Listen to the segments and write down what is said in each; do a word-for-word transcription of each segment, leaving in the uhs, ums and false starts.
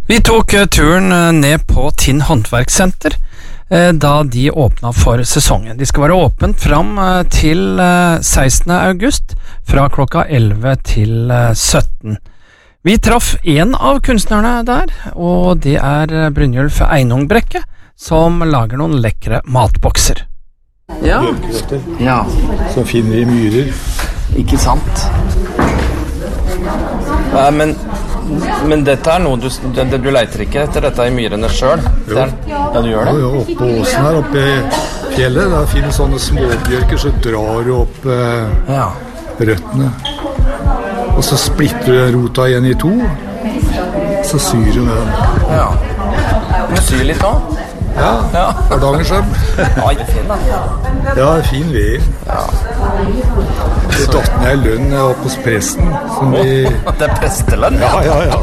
Vi tok turen ned på Tinn Håndverkssenter da de åpnet for sesongen. De skal være åpent fram til sekstende august fra klokka elleve til sytten. Vi traff en av kunstnerne der, og det er Brynjulf Einungbrekke, som lager noen lekre matbokser. Ja, ja. Som finner i myrer. Ikke sant? Nei, men, men dette er noe du, det, du leiter ikke etter dette i myrene selv? Jo. Er, ja, du gjør det? Jo, jo, oppe på åsen her, oppe i fjellet, der finnes sånne småbjørker, så drar du opp eh, Ja. røttene. Og så splitter du rota igjen i to, så syr du med den. Ja. Du syr litt også? Ja, Ja. Hardangerskjøm. Ja, det er fin da. Ja, fin ved. Ja. Det datt ned i lønn jeg var hos presten. Som de... Det er prestelønn? Ja, ja, ja.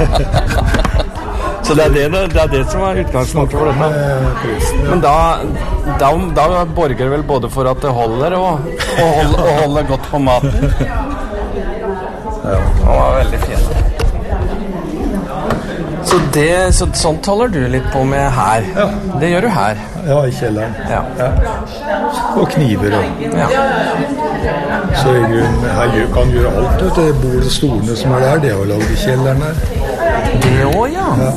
Så det er det, det er det som er utgangspunktet for dette? Med presten, ja. Men da, da, da borger det vel både for at det holder og, og, holder, og holder godt på maten? Ja. Det var veldig fint. Så, det, så sånt holder du litt på med her? Ja. Det gjør du her? Ja, i kjelleren. Ja. Ja. Og kniver og... Ja. Så i grunnen, her gjør- kan gjøre alt, vet du. Bord og stolene som er der, det har laget i kjelleren her. Det også, ja. Ja.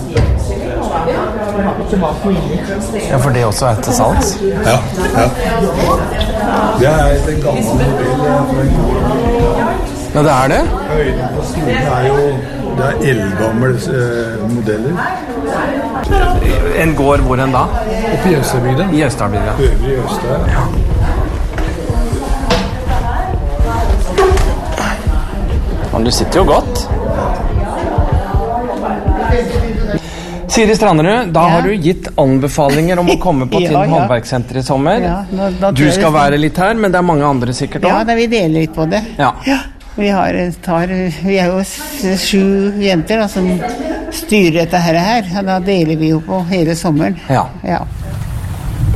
Ja, for det også er til salgs? Ja, ja. Det er en gammel modell fra en gård. Ja, det er det? Høyden på stolene er jo, det er eldgamle eh, modeller. En gård hvor en da? Oppe i Østerbygda. I Østarbygda. Øvrig i Øster. Ja. Men du sitter jo godt. Siri Stranderud, da Ja. har du gitt anbefalinger om å komme på Ja, Tinn ja. Håndverkssenter i sommer. Ja, nå- da tror Du jeg skal det- være litt her, men det er mange andre sikkert Ja, også. da vi deler litt på det. Ja. Vi, har, tar, vi er jo s- sju jenter da, som styrer dette her, her. Og da deler vi jo på hele sommeren. Ja. Ja.